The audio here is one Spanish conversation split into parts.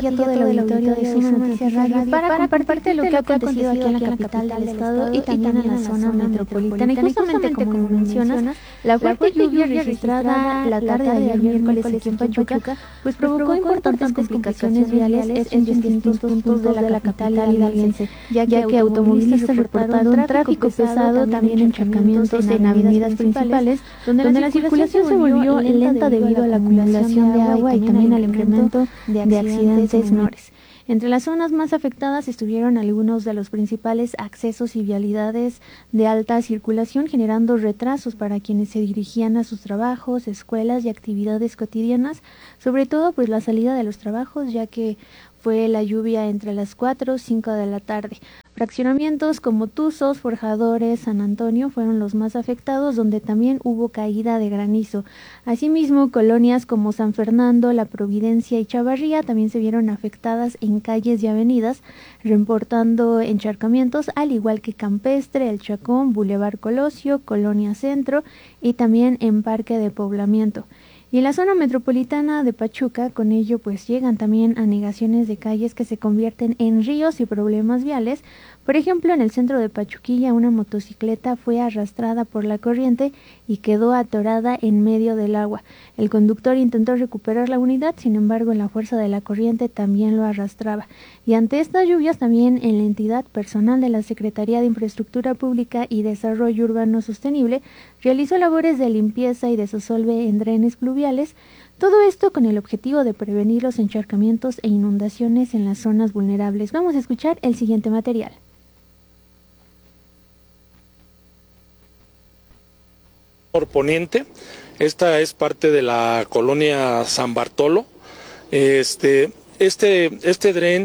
ya todo el auditorio de Suma Noticias Radio para compartirte lo que ha acontecido aquí en la capital del estado y también en la zona metropolitana. Y justamente como mencionas, la fuerte lluvia registrada la tarde de ayer miércoles aquí en Pachuca, pues provocó importantes complicaciones viales en distintos puntos de la capital hidalguense, ya que automovilistas reportaron tráfico pesado, también encharcamientos en avenidas principales, donde la circulación se volvió lenta debido a la acumulación de agua y también al incremento de accidentes menores. Entre las zonas más afectadas estuvieron algunos de los principales accesos y vialidades de alta circulación, generando retrasos para quienes se dirigían a sus trabajos, escuelas y actividades cotidianas, sobre todo pues la salida de los trabajos, ya que fue la lluvia entre las 4 o 5 de la tarde. Fraccionamientos como Tuzos, Forjadores, San Antonio fueron los más afectados, donde también hubo caída de granizo. Asimismo, colonias como San Fernando, La Providencia y Chavarría también se vieron afectadas en calles y avenidas, reportando encharcamientos, al igual que Campestre, El Chacón, Boulevard Colosio, Colonia Centro y también en Parque de Poblamiento. Y en la zona metropolitana de Pachuca, con ello pues llegan también anegaciones de calles que se convierten en ríos y problemas viales. Por ejemplo, en el centro de Pachuquilla una motocicleta fue arrastrada por la corriente y quedó atorada en medio del agua. El conductor intentó recuperar la unidad, sin embargo la fuerza de la corriente también lo arrastraba. Y ante estas lluvias también en la entidad, personal de la Secretaría de Infraestructura Pública y Desarrollo Urbano Sostenible realizó labores de limpieza y desasolve en drenes pluviales. Todo esto con el objetivo de prevenir los encharcamientos e inundaciones en las zonas vulnerables. Vamos a escuchar el siguiente material. Poniente, esta es parte de la colonia San Bartolo. Este dren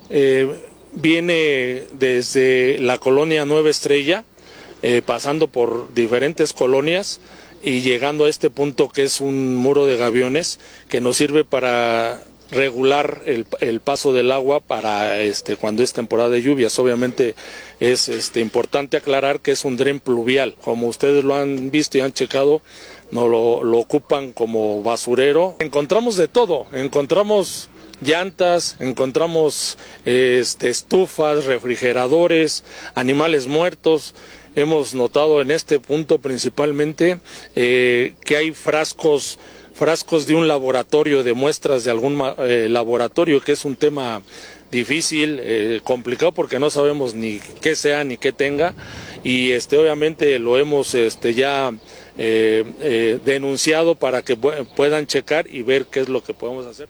viene desde la colonia Nueva Estrella, pasando por diferentes colonias y llegando a este punto que es un muro de gaviones que nos sirve para regular el paso del agua para cuando es temporada de lluvias. Obviamente es importante aclarar que es un dren pluvial, como ustedes lo han visto y han checado, no lo ocupan como basurero. Encontramos de todo, encontramos llantas, encontramos estufas, refrigeradores, animales muertos. Hemos notado en este punto principalmente que hay frascos de un laboratorio, de muestras de algún laboratorio, que es un tema difícil, complicado, porque no sabemos ni qué sea ni qué tenga, y obviamente lo hemos ya denunciado para que puedan checar y ver qué es lo que podemos hacer.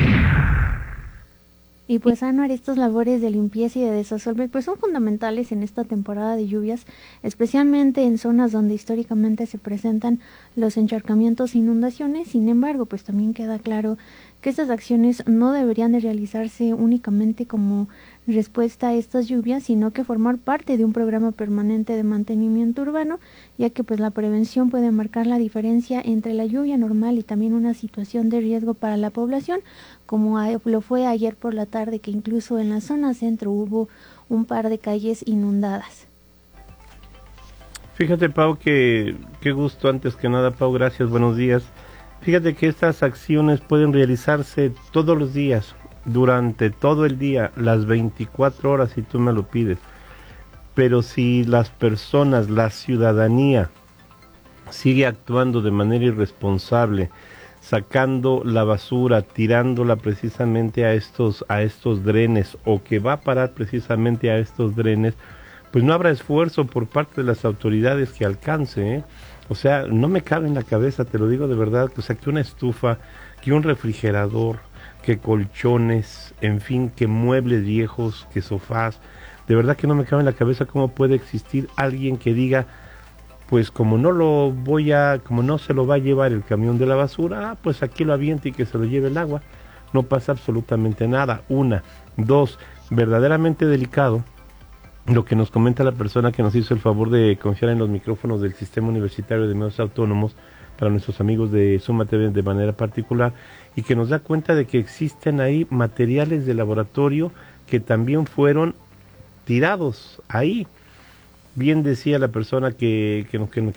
Y pues Anuar, estas labores de limpieza y de desasolve pues son fundamentales en esta temporada de lluvias, especialmente en zonas donde históricamente se presentan los encharcamientos e inundaciones. Sin embargo, pues también queda claro que estas acciones no deberían de realizarse únicamente como respuesta a estas lluvias, sino que formar parte de un programa permanente de mantenimiento urbano, ya que pues la prevención puede marcar la diferencia entre la lluvia normal y también una situación de riesgo para la población, como lo fue ayer por la tarde, que incluso en la zona centro hubo un par de calles inundadas. Fíjate, Pau, que qué gusto, antes que nada, Pau, gracias, buenos días. Fíjate que estas acciones pueden realizarse todos los días, durante todo el día, las 24 horas si tú me lo pides. Pero si las personas, la ciudadanía, sigue actuando de manera irresponsable, sacando la basura, tirándola precisamente a estos drenes, o que va a parar precisamente a estos drenes, pues no habrá esfuerzo por parte de las autoridades que alcance, ¿eh? O sea, no me cabe en la cabeza, te lo digo de verdad, o sea, que una estufa, que un refrigerador, que colchones, en fin, que muebles viejos, que sofás, de verdad que no me cabe en la cabeza cómo puede existir alguien que diga, pues como no se lo va a llevar el camión de la basura, pues aquí lo aviente y que se lo lleve el agua, no pasa absolutamente nada. Una, dos, verdaderamente delicado lo que nos comenta la persona que nos hizo el favor de confiar en los micrófonos del Sistema Universitario de Medios Autónomos para nuestros amigos de Suma TV de manera particular, y que nos da cuenta de que existen ahí materiales de laboratorio que también fueron tirados ahí. bien decía la persona que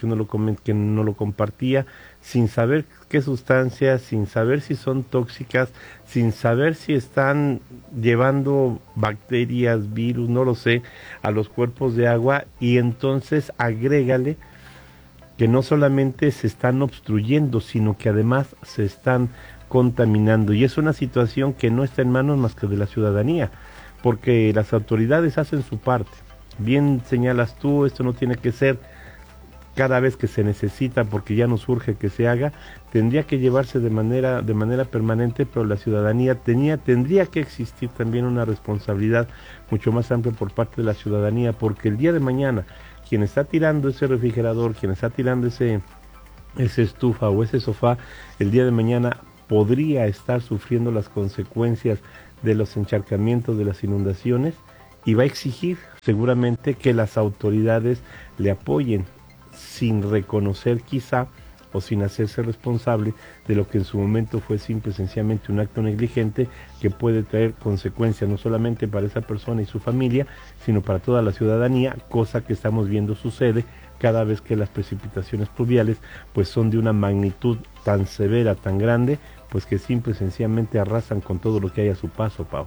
no lo compartía, sin saber qué sustancias, sin saber si son tóxicas, sin saber si están llevando bacterias, virus, no lo sé, a los cuerpos de agua, y entonces agrégale que no solamente se están obstruyendo, sino que además se están contaminando, y es una situación que no está en manos más que de la ciudadanía, porque las autoridades hacen su parte. Bien señalas tú, esto no tiene que ser cada vez que se necesita, porque ya nos urge que se haga, tendría que llevarse de manera permanente, pero la ciudadanía tendría que existir también una responsabilidad mucho más amplia por parte de la ciudadanía, porque el día de mañana quien está tirando ese refrigerador, quien está tirando ese estufa o ese sofá, el día de mañana podría estar sufriendo las consecuencias de los encharcamientos, de las inundaciones, y va a exigir seguramente que las autoridades le apoyen, sin reconocer quizá o sin hacerse responsable de lo que en su momento fue simple y sencillamente un acto negligente que puede traer consecuencias no solamente para esa persona y su familia, sino para toda la ciudadanía, cosa que estamos viendo sucede cada vez que las precipitaciones pluviales pues son de una magnitud tan severa, tan grande, pues que simple y sencillamente arrasan con todo lo que hay a su paso, Pau.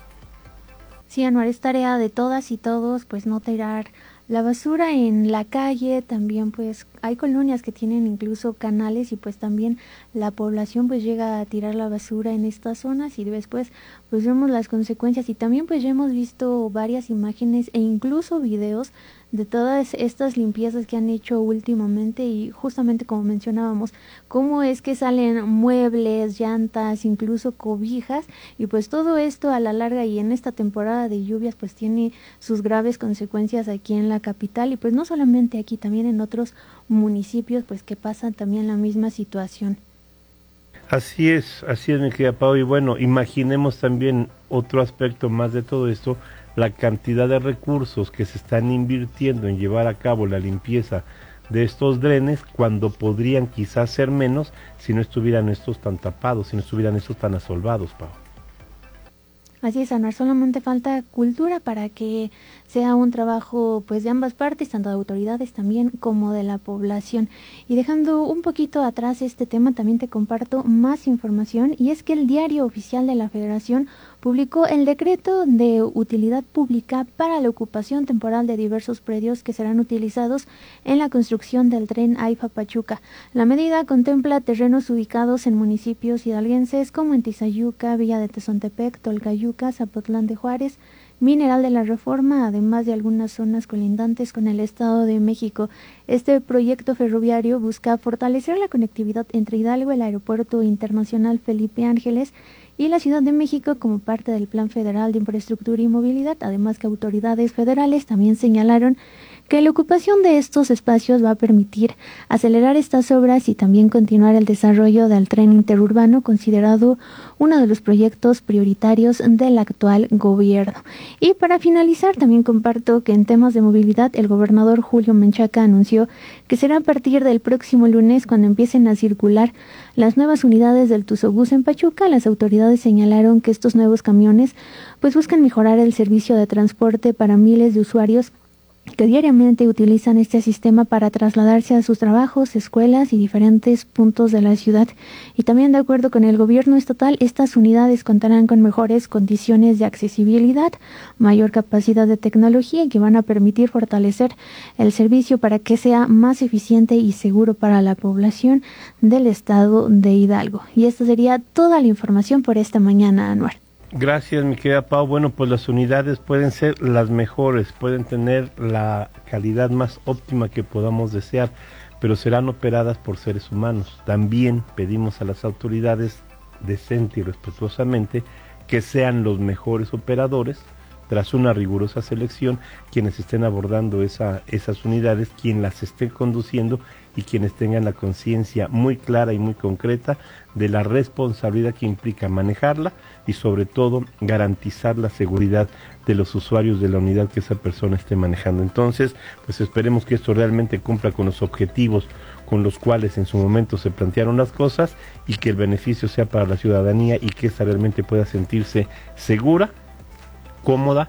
Sí, Anuar, es tarea de todas y todos, pues no tirar la basura en la calle. También pues hay colonias que tienen incluso canales, y pues también la población pues llega a tirar la basura en estas zonas, y después pues vemos las consecuencias. Y también pues ya hemos visto varias imágenes e incluso videos de todas estas limpiezas que han hecho últimamente, y justamente como mencionábamos, cómo es que salen muebles, llantas, incluso cobijas, y pues todo esto a la larga y en esta temporada de lluvias pues tiene sus graves consecuencias aquí en la capital, y pues no solamente aquí, también en otros municipios pues que pasan también la misma situación. Así es mi querida Pau, y bueno, imaginemos también otro aspecto más de todo esto, la cantidad de recursos que se están invirtiendo en llevar a cabo la limpieza de estos drenes, cuando podrían quizás ser menos si no estuvieran estos tan tapados, si no estuvieran estos tan asolvados, Pau. Así es, Anuar, solamente falta cultura para que sea un trabajo pues de ambas partes, tanto de autoridades también como de la población. Y dejando un poquito atrás este tema, también te comparto más información, y es que el Diario Oficial de la Federación publicó el decreto de utilidad pública para la ocupación temporal de diversos predios que serán utilizados en la construcción del tren AIFA-Pachuca. La medida contempla terrenos ubicados en municipios hidalguenses como en Tizayuca, Villa de Tezontepec, Tolcayuca, Zapotlán de Juárez, Mineral de la Reforma, además de algunas zonas colindantes con el Estado de México. Este proyecto ferroviario busca fortalecer la conectividad entre Hidalgo, el Aeropuerto Internacional Felipe Ángeles, y la Ciudad de México como parte del Plan Federal de Infraestructura y Movilidad. Además que autoridades federales también señalaron que la ocupación de estos espacios va a permitir acelerar estas obras y también continuar el desarrollo del tren interurbano, considerado uno de los proyectos prioritarios del actual gobierno. Y para finalizar, también comparto que en temas de movilidad, el gobernador Julio Menchaca anunció que será a partir del próximo lunes cuando empiecen a circular las nuevas unidades del Tuzobús en Pachuca. Las autoridades señalaron que estos nuevos camiones pues buscan mejorar el servicio de transporte para miles de usuarios que diariamente utilizan este sistema para trasladarse a sus trabajos, escuelas y diferentes puntos de la ciudad. Y también, de acuerdo con el gobierno estatal, estas unidades contarán con mejores condiciones de accesibilidad, mayor capacidad de tecnología, y que van a permitir fortalecer el servicio para que sea más eficiente y seguro para la población del estado de Hidalgo. Y esta sería toda la información por esta mañana, Anuar. Gracias, mi querida Pau. Bueno, pues las unidades pueden ser las mejores, pueden tener la calidad más óptima que podamos desear, pero serán operadas por seres humanos. También pedimos a las autoridades, decente y respetuosamente, que sean los mejores operadores, tras una rigurosa selección, quienes estén abordando esas unidades, quien las esté conduciendo y quienes tengan la conciencia muy clara y muy concreta de la responsabilidad que implica manejarla y sobre todo garantizar la seguridad de los usuarios de la unidad que esa persona esté manejando. Entonces, pues esperemos que esto realmente cumpla con los objetivos con los cuales en su momento se plantearon las cosas, y que el beneficio sea para la ciudadanía y que esta realmente pueda sentirse segura, cómoda,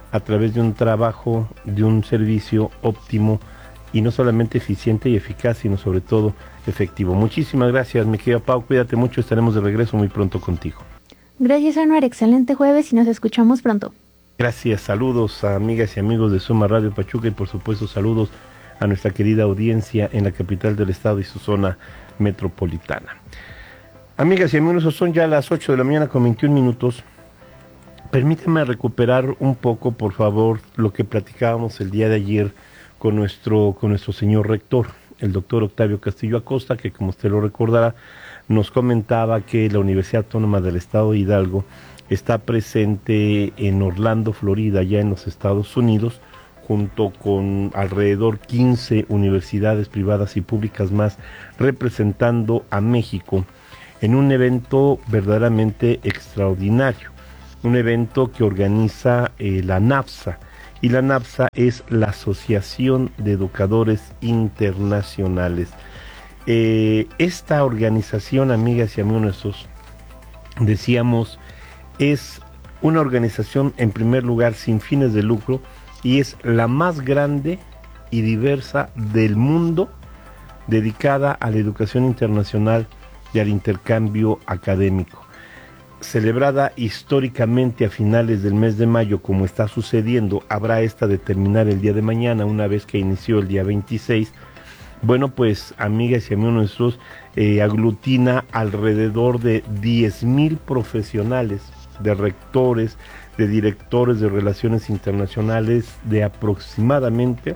a través de un trabajo, de un servicio óptimo y no solamente eficiente y eficaz, sino sobre todo efectivo. Muchísimas gracias, mi querida Pau, cuídate mucho, estaremos de regreso muy pronto contigo. Gracias, Anuar, excelente jueves y nos escuchamos pronto. Gracias, saludos a amigas y amigos de Suma Radio Pachuca y por supuesto saludos a nuestra querida audiencia en la capital del estado y su zona metropolitana. Amigas y amigos, son ya las 8 de la mañana con 21 minutos. Permítanme recuperar un poco, por favor, lo que platicábamos el día de ayer con nuestro señor rector, el doctor Octavio Castillo Acosta, que como usted lo recordará, nos comentaba que la Universidad Autónoma del Estado de Hidalgo está presente en Orlando, Florida, ya en los Estados Unidos, junto con alrededor 15 universidades privadas y públicas más, representando a México en un evento verdaderamente extraordinario. Un evento que organiza la NAFSA, y la NAFSA es la Asociación de Educadores Internacionales. Esta organización, amigas y amigos nuestros, decíamos, es una organización en primer lugar sin fines de lucro y es la más grande y diversa del mundo dedicada a la educación internacional y al intercambio académico. Celebrada históricamente a finales del mes de mayo, como está sucediendo, habrá esta de terminar el día de mañana, una vez que inició el día 26. Bueno, pues, amigas y amigos nuestros, aglutina alrededor de 10,000 profesionales, de rectores, de directores de relaciones internacionales de aproximadamente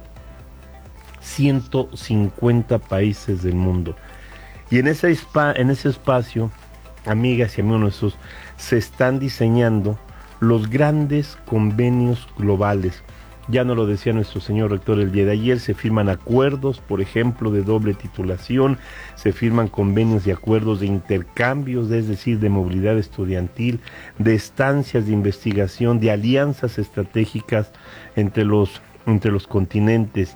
150 países del mundo. Y en ese espacio, amigas y amigos nuestros, se están diseñando los grandes convenios globales. Ya nos lo decía nuestro señor rector el día de ayer, se firman acuerdos, por ejemplo, de doble titulación, se firman convenios y acuerdos de intercambios, es decir, de movilidad estudiantil, de estancias de investigación, de alianzas estratégicas entre los continentes.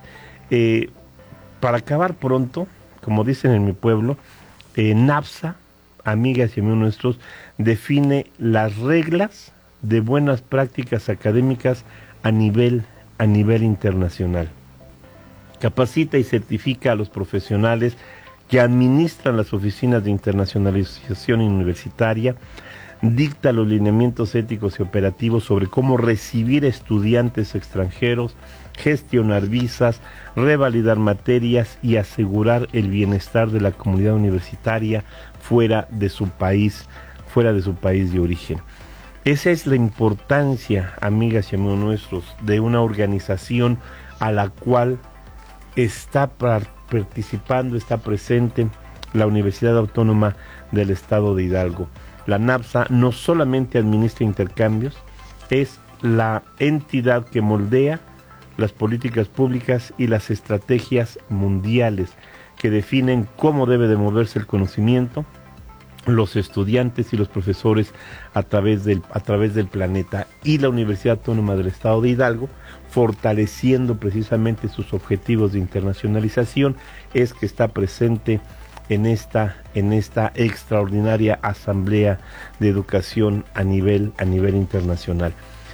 Para acabar pronto, como dicen en mi pueblo, NAFSA, amigas y amigos nuestros, define las reglas de buenas prácticas académicas a nivel internacional. Capacita y certifica a los profesionales que administran las oficinas de internacionalización universitaria, dicta los lineamientos éticos y operativos sobre cómo recibir estudiantes extranjeros, gestionar visas, revalidar materias y asegurar el bienestar de la comunidad universitaria fuera de su país de origen. Esa es la importancia, amigas y amigos nuestros, de una organización a la cual está participando, está presente la Universidad Autónoma del Estado de Hidalgo. La NAFSA no solamente administra intercambios, es la entidad que moldea las políticas públicas y las estrategias mundiales que definen cómo debe de moverse el conocimiento, los estudiantes y los profesores a través del planeta, y la Universidad Autónoma del Estado de Hidalgo, fortaleciendo precisamente sus objetivos de internacionalización, es que está presente en esta extraordinaria asamblea de educación a nivel internacional.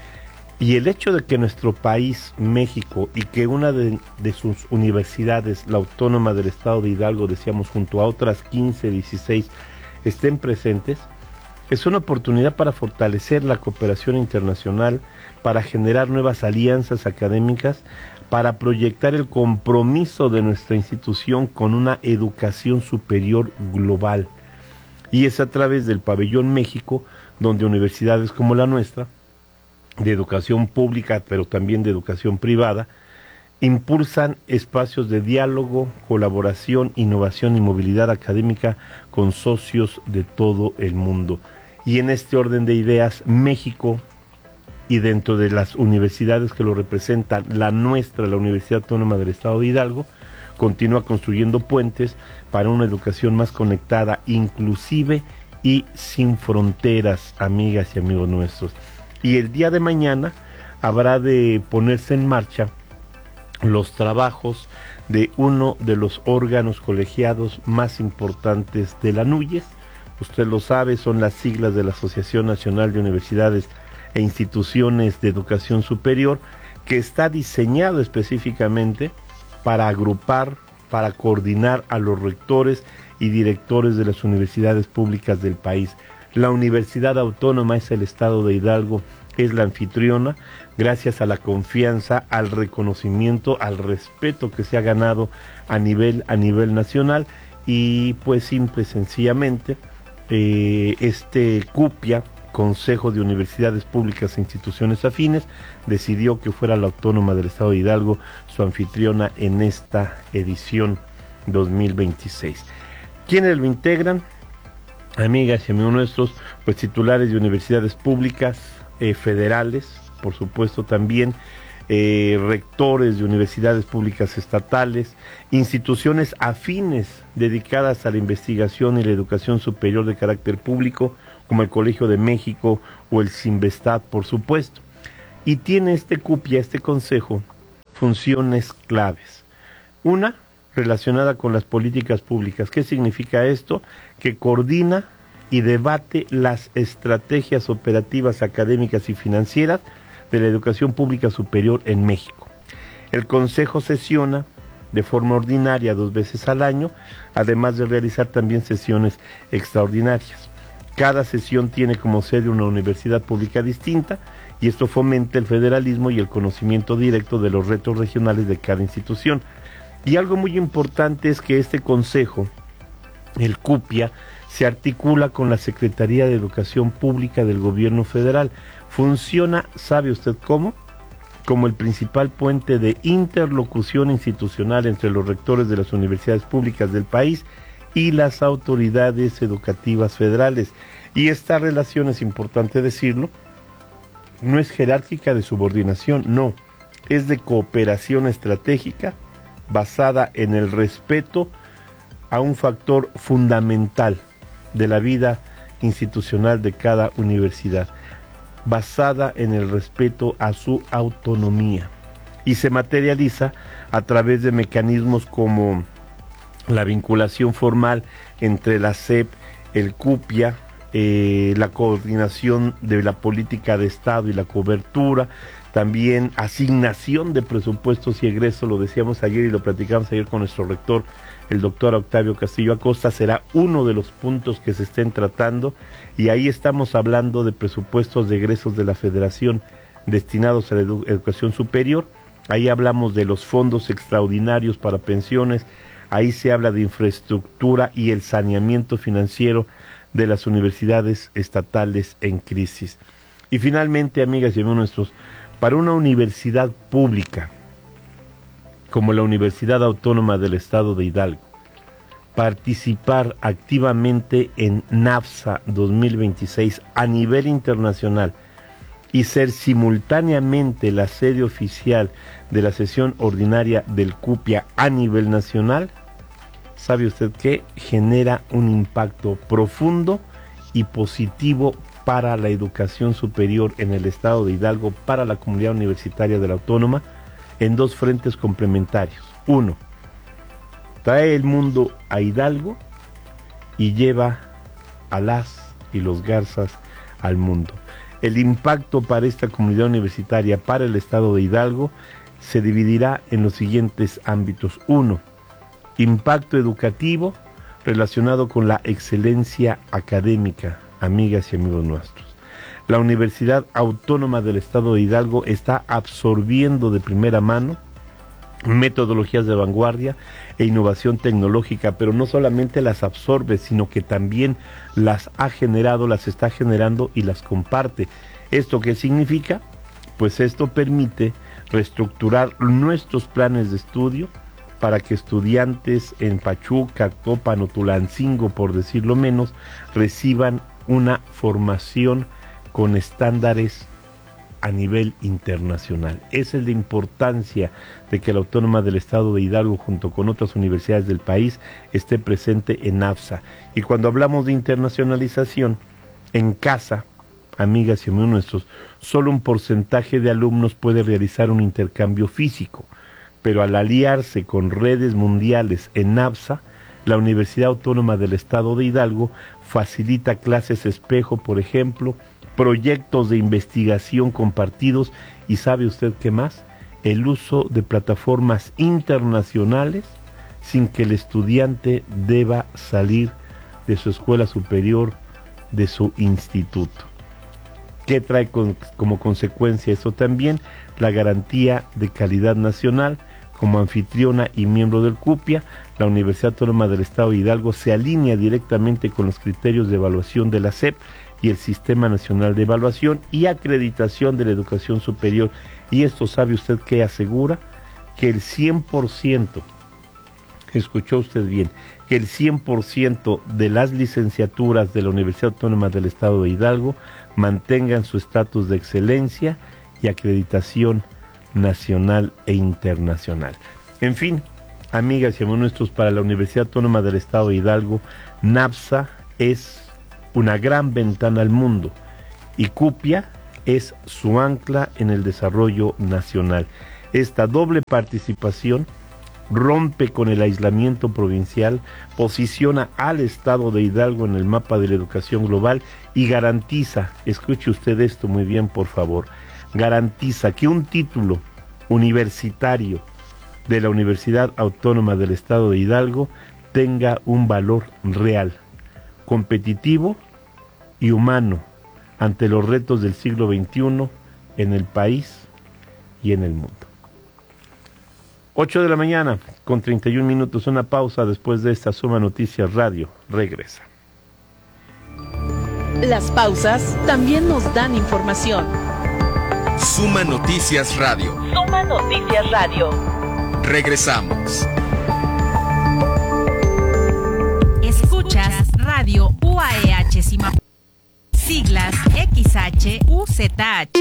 Y el hecho de que nuestro país, México, y que una de sus universidades, la Autónoma del Estado de Hidalgo, decíamos, junto a otras 15, 16, estén presentes, es una oportunidad para fortalecer la cooperación internacional, para generar nuevas alianzas académicas, para proyectar el compromiso de nuestra institución con una educación superior global. Y es a través del Pabellón México, donde universidades como la nuestra, de educación pública, pero también de educación privada, impulsan espacios de diálogo, colaboración, innovación y movilidad académica con socios de todo el mundo. Y en este orden de ideas, México, y dentro de las universidades que lo representan, la nuestra, la Universidad Autónoma del Estado de Hidalgo, continúa construyendo puentes para una educación más conectada, inclusive y sin fronteras, amigas y amigos nuestros. Y el día de mañana habrá de ponerse en marcha los trabajos de uno de los órganos colegiados más importantes de la NUYES. Usted lo sabe, son las siglas de la Asociación Nacional de Universidades e instituciones de educación superior, que está diseñado específicamente para agrupar, para coordinar a los rectores y directores de las universidades públicas del país. La Universidad Autónoma es el Estado de Hidalgo, es la anfitriona, gracias a la confianza, al reconocimiento, al respeto que se ha ganado a nivel nacional, y pues simple y sencillamente CUPIA, Consejo de Universidades Públicas e Instituciones Afines, decidió que fuera la Autónoma del Estado de Hidalgo su anfitriona en esta edición 2026. ¿Quiénes lo integran? Amigas y amigos nuestros, pues titulares de universidades públicas, federales, por supuesto también, rectores de universidades públicas estatales, instituciones afines dedicadas a la investigación y la educación superior de carácter público, como el Colegio de México o el Cinvestad, por supuesto. Y tiene este CUPIA, este consejo, funciones claves. Una, relacionada con las políticas públicas. ¿Qué significa esto? Que coordina y debate las estrategias operativas, académicas y financieras de la educación pública superior en México. El Consejo sesiona de forma ordinaria 2 veces al año, además de realizar también sesiones extraordinarias. Cada sesión tiene como sede una universidad pública distinta, y esto fomenta el federalismo y el conocimiento directo de los retos regionales de cada institución. Y algo muy importante es que este consejo, el CUPIA, se articula con la Secretaría de Educación Pública del Gobierno Federal. Funciona, ¿sabe usted cómo? Como el principal puente de interlocución institucional entre los rectores de las universidades públicas del país y las autoridades educativas federales. Y esta relación, es importante decirlo, no es jerárquica de subordinación, no, es de cooperación estratégica basada en el respeto a un factor fundamental de la vida institucional de cada universidad, basada en el respeto a su autonomía, y se materializa a través de mecanismos como la vinculación formal entre la SEP, el CUPIA, la coordinación de la política de Estado y la cobertura, también asignación de presupuestos y egresos, lo decíamos ayer y lo platicamos ayer con nuestro rector, el doctor Octavio Castillo Acosta, será uno de los puntos que se estén tratando, y ahí estamos hablando de presupuestos de egresos de la Federación destinados a la educación superior. Ahí hablamos de los fondos extraordinarios para pensiones, ahí se habla de infraestructura y el saneamiento financiero de las universidades estatales en crisis. Y finalmente, amigas y amigos nuestros, para una universidad pública como la Universidad Autónoma del Estado de Hidalgo, participar activamente en NAFSA 2026 a nivel internacional y ser simultáneamente la sede oficial de la sesión ordinaria del CUPIA a nivel nacional, ¿sabe usted qué? Genera un impacto profundo y positivo para la educación superior en el Estado de Hidalgo, para la comunidad universitaria de la Autónoma, en 2 frentes complementarios. Uno, trae el mundo a Hidalgo y lleva a las y los Garzas al mundo. El impacto para esta comunidad universitaria, para el Estado de Hidalgo, se dividirá en los siguientes ámbitos. Uno, impacto educativo relacionado con la excelencia académica, amigas y amigos nuestros. La Universidad Autónoma del Estado de Hidalgo está absorbiendo de primera mano metodologías de vanguardia e innovación tecnológica, pero no solamente las absorbe, sino que también las ha generado, las está generando y las comparte. ¿Esto qué significa? Pues esto permite reestructurar nuestros planes de estudio para que estudiantes en Pachuca, Actopan o Tulancingo, por decirlo menos, reciban una formación con estándares a nivel internacional. Esa es la importancia de que la Autónoma del Estado de Hidalgo, junto con otras universidades del país, esté presente en NAFSA. Y cuando hablamos de internacionalización, en casa, amigas y amigos nuestros, solo un porcentaje de alumnos puede realizar un intercambio físico, pero al aliarse con redes mundiales en NAFSA, la Universidad Autónoma del Estado de Hidalgo facilita clases espejo, por ejemplo, proyectos de investigación compartidos y ¿sabe usted qué más? El uso de plataformas internacionales sin que el estudiante deba salir de su escuela superior, de su instituto. ¿Qué trae como consecuencia eso también? La garantía de calidad nacional. Como anfitriona y miembro del CUPIA, la Universidad Autónoma del Estado de Hidalgo se alinea directamente con los criterios de evaluación de la SEP y el Sistema Nacional de Evaluación y Acreditación de la Educación Superior. Y esto, ¿sabe usted qué asegura? Que el 100%, escuchó usted bien, que el 100% de las licenciaturas de la Universidad Autónoma del Estado de Hidalgo mantengan su estatus de excelencia y acreditación nacional e internacional. En fin, amigas y amigos nuestros, para la Universidad Autónoma del Estado de Hidalgo, NAFSA es una gran ventana al mundo y CUPIA es su ancla en el desarrollo nacional. Esta doble participación rompe con el aislamiento provincial, posiciona al Estado de Hidalgo en el mapa de la educación global y garantiza, escuche usted esto muy bien por favor, garantiza que un título universitario de la Universidad Autónoma del Estado de Hidalgo tenga un valor real, competitivo y humano ante los retos del siglo XXI en el país y en el mundo. 8 de la mañana con 31 minutos, una pausa. Después de esta Suma Noticias Radio, regresa. Las pausas también nos dan información. Suma Noticias Radio. Suma Noticias Radio. Regresamos. Escuchas Radio UAEH Simapán. Siglas XHUZH.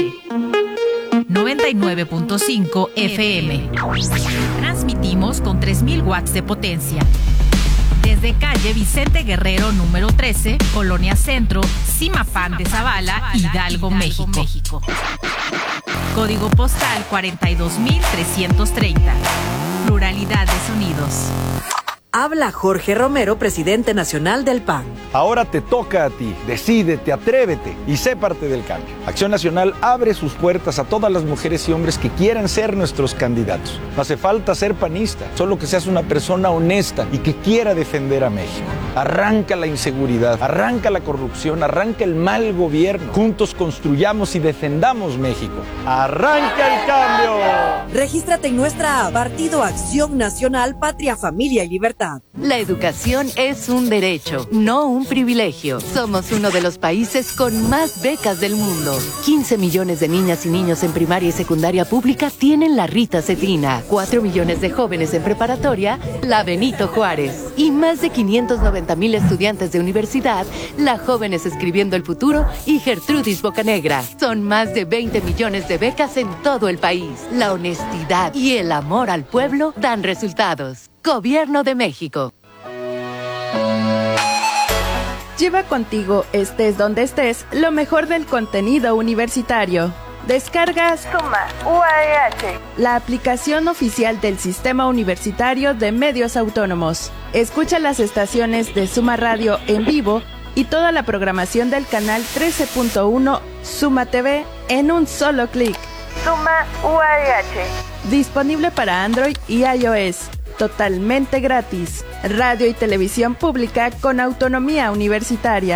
99.5 FM. Transmitimos con 3000 watts de potencia. Desde calle Vicente Guerrero número 13, Colonia Centro, Simapán de Zavala, Hidalgo, México. Código postal 42330. Pluralidad de sonidos. Habla Jorge Romero, presidente nacional del PAN. Ahora te toca a ti. Decídete, atrévete y sé parte del cambio. Acción Nacional abre sus puertas a todas las mujeres y hombres que quieran ser nuestros candidatos. No hace falta ser panista, solo que seas una persona honesta y que quiera defender a México. Arranca la inseguridad, arranca la corrupción, arranca el mal gobierno. Juntos construyamos y defendamos México. ¡Arranca el cambio! Regístrate en nuestra app, Partido Acción Nacional, Patria, Familia y Libertad. La educación es un derecho, no un privilegio. Somos uno de los países con más becas del mundo. 15 millones de niñas y niños en primaria y secundaria pública tienen la Rita Cetina. 4 millones de jóvenes en preparatoria, la Benito Juárez. Y más de 590,000 estudiantes de universidad, la Jóvenes Escribiendo el Futuro y Gertrudis Bocanegra. Son más de 20 millones de becas en todo el país. La honestidad y el amor al pueblo dan resultados. Gobierno de México. Lleva contigo, estés donde estés, lo mejor del contenido universitario. Descargas Suma UAEH, la aplicación oficial del Sistema Universitario de Medios Autónomos. Escucha las estaciones de Suma Radio en vivo y toda la programación del canal 13.1 Suma TV en un solo clic. Suma UAEH. Disponible para Android y iOS. Totalmente gratis. Radio y televisión pública con autonomía universitaria.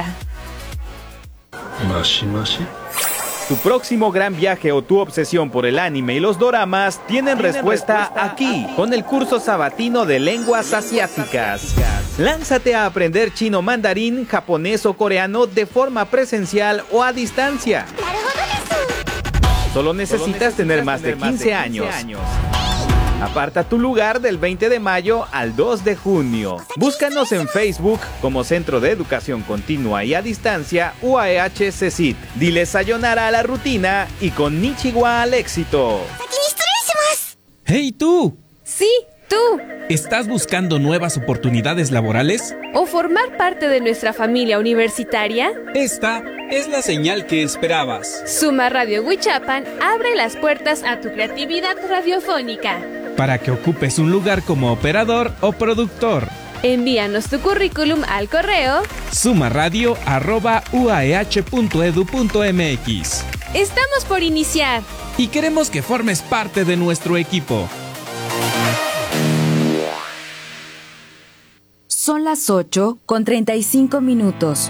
Tu próximo gran viaje o tu obsesión por el anime y los doramas tienen respuesta aquí, con el curso sabatino de lenguas asiáticas. Lánzate a aprender chino, mandarín, japonés o coreano de forma presencial o a distancia. Solo necesitas tener más de 15 años. Aparta tu lugar del 20 de mayo al 2 de junio. Búscanos en Facebook como Centro de Educación Continua y a Distancia UAEH CECIT. Dile sayonara a la rutina y konnichiwa al éxito. ¡Hey tú! Sí, tú. ¿Estás buscando nuevas oportunidades laborales? ¿O formar parte de nuestra familia universitaria? Esta es la señal que esperabas. Suma Radio Huichapan abre las puertas a tu creatividad radiofónica. Para que ocupes un lugar como operador o productor, Envíanos tu currículum al correo sumaradio@uaeh.edu.mx. Estamos por iniciar y queremos que formes parte de nuestro equipo. Son las 8:35.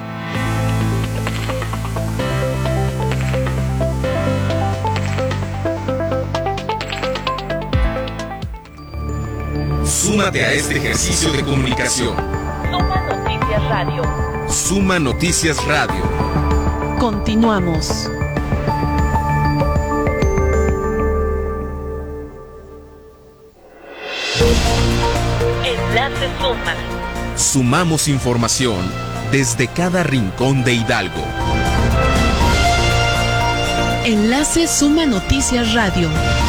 Súmate a este ejercicio de comunicación. Suma Noticias Radio. Suma Noticias Radio. Continuamos. Enlace Suma. Sumamos información desde cada rincón de Hidalgo. Enlace Suma Noticias Radio.